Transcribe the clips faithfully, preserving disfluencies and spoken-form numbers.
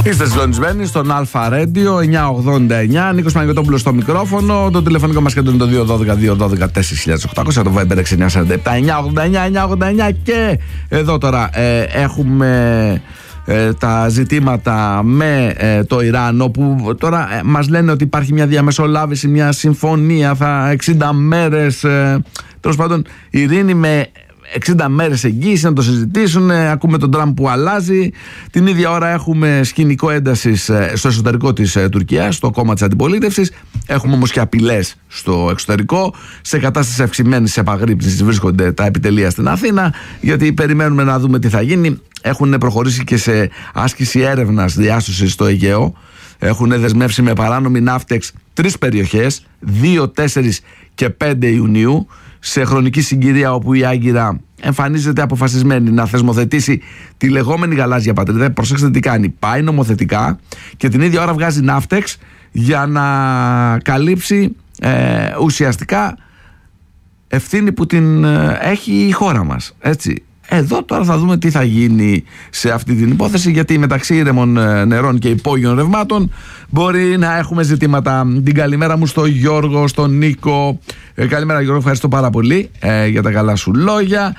Είστε συντονισμένοι στον Αλφα Radio εννιακόσια ογδόντα εννιά. Νίκος Παναγιωτόπουλος στο μικρόφωνο. Το τηλεφωνικό μας κέντρο είναι το δύο ένα δύο δύο ένα δύο τέσσερα χιλιάδες οκτακόσια. Το Viber έξι εννιά τέσσερα επτά εννιακόσια ογδόντα εννιά εννιακόσια ογδόντα εννιά. Και εδώ τώρα ε, έχουμε ε, τα ζητήματα με ε, το Ιράν, όπου τώρα ε, μας λένε ότι υπάρχει μια διαμεσολάβηση, μια συμφωνία, θα εξήντα μέρες. Ε, τέλος πάντων, ειρήνη με εξήντα μέρες εγγύηση να το συζητήσουν. Ακούμε τον Τραμπ που αλλάζει. Την ίδια ώρα έχουμε σκηνικό έντασης στο εσωτερικό της Τουρκίας, στο κόμμα της αντιπολίτευσης. Έχουμε όμως και απειλές στο εξωτερικό. Σε κατάσταση αυξημένης επαγρύπνησης βρίσκονται τα επιτελεία στην Αθήνα, γιατί περιμένουμε να δούμε τι θα γίνει. Έχουν προχωρήσει και σε άσκηση έρευνας διάσωσης στο Αιγαίο. Έχουν δεσμεύσει με παράνομη ναύτεξ τρεις περιοχές, δύο, τέσσερα και πέντε Ιουνίου, σε χρονική συγκυρία όπου η Άγκυρα εμφανίζεται αποφασισμένη να θεσμοθετήσει τη λεγόμενη γαλάζια πατρίδα. Προσέξτε τι κάνει. Πάει νομοθετικά και την ίδια ώρα βγάζει ναύτεξ για να καλύψει ε, ουσιαστικά ευθύνη που την ε, έχει η χώρα μας. Έτσι. Εδώ τώρα θα δούμε τι θα γίνει σε αυτή την υπόθεση, γιατί μεταξύ ήρεμων νερών και υπόγειων ρευμάτων μπορεί να έχουμε ζητήματα. Την καλημέρα μου στο Γιώργο, στον Νίκο. Ε, καλημέρα Γιώργο, ευχαριστώ πάρα πολύ ε, για τα καλά σου λόγια.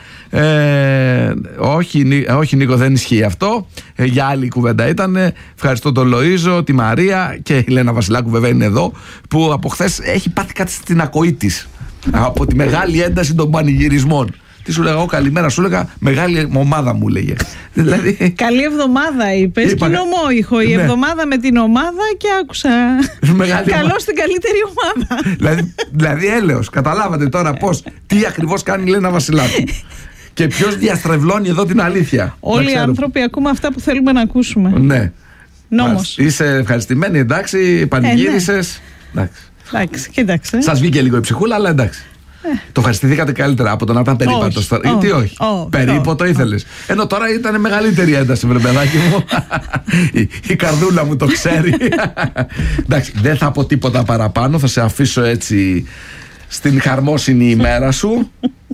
Ε, όχι, όχι Νίκο, δεν ισχύει αυτό. Ε, για άλλη κουβέντα ήταν. Ευχαριστώ τον Λοΐζο, τη Μαρία και η Λένα Βασιλάκου βέβαια είναι εδώ, που από χθες έχει πάθει κάτι στην ακοή της από τη μεγάλη ένταση των πανηγυρισμών. Τι σου λέγα εγώ, καλημέρα, σου λέγα μεγάλη ομάδα μου λέγε. Δηλαδή... Καλή εβδομάδα είπες. Είπα... και νομόηχο η ναι. εβδομάδα με την ομάδα και άκουσα. Καλώς στην καλύτερη ομάδα. δηλαδή, δηλαδή έλεος, καταλάβατε τώρα πώς, τι ακριβώς κάνει η Λένα Βασιλάκου. Και ποιος διαστρεβλώνει εδώ την αλήθεια. Όλοι οι άνθρωποι ακούμε αυτά που θέλουμε να ακούσουμε. Ναι. Νόμος. Είσαι ευχαριστημένη, εντάξει, πανηγύρισες. Ε, ναι. Εντάξει. Εντάξει, κοίταξε. Σας βγήκε λίγο η ψυχούλα, αλλά εντάξει. Ε. Το ευχαριστηθήκατε καλύτερα από το να ήταν περίπατος τώρα. Ή τι όχι. Oh, περίπατο oh, ήθελες. Oh. Ενώ τώρα ήταν μεγαλύτερη ένταση, βρε παιδάκι μου. η, η καρδούλα μου το ξέρει. Εντάξει, δεν θα πω τίποτα παραπάνω. Θα σε αφήσω έτσι στην χαρμόσυνη ημέρα σου.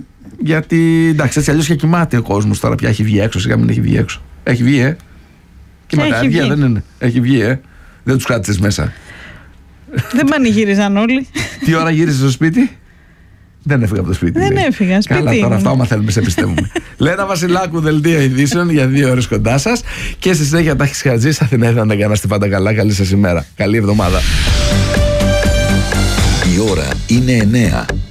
Γιατί εντάξει, έτσι αλλιώς και κοιμάται ο κόσμος τώρα πια. Έχει βγει έξω, σιγά μην έχει βγει έξω. Έχει βγει, ε. Κοιμάται, αργία δεν είναι. Έχει βγει, ε. Δεν τους κράτησες μέσα. Δεν πανηγύριζαν όλοι. Τι ώρα γύρισες στο σπίτι? Δεν έφυγα από το σπίτι. Δεν λέει. Έφυγα, σπίτι. Καλά, τώρα αυτά, άμα θέλουμε, σε πιστεύουμε. Λένα Βασιλάκου, δελτίο ειδήσεων για δύο ώρες κοντά σας. Και στη συνέχεια τα έχεις Χατζή, Αθηνά, ήταν να κάνετε πάντα καλά. Καλή σας ημέρα. Καλή εβδομάδα. Η ώρα είναι εννέα.